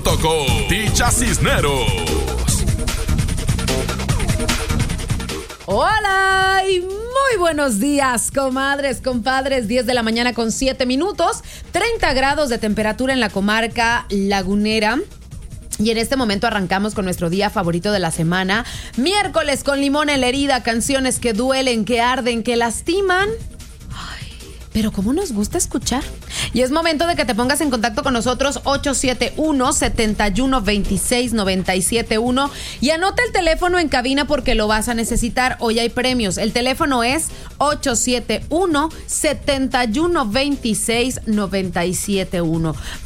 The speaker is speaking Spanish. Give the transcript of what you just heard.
junto con Ticha Cisneros. Hola y muy buenos días, comadres, compadres. 10 de la mañana con 7 minutos, 30 grados de temperatura en la comarca lagunera. Y en este momento arrancamos con nuestro día favorito de la semana. Miércoles con limón en la herida, canciones que duelen, que arden, que lastiman. Pero cómo nos gusta escuchar. Y es momento de que te pongas en contacto con nosotros, 871-7126-971. Y anota el teléfono en cabina porque lo vas a necesitar. Hoy hay premios. El teléfono es 871-7126-971.